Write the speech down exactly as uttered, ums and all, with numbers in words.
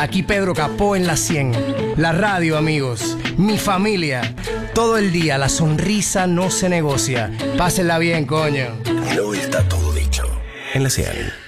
Aquí Pedro Capó en la cien. La radio, amigos. Mi familia. Todo el día la sonrisa no se negocia. Pásenla bien, coño. No está todo dicho. En la cien.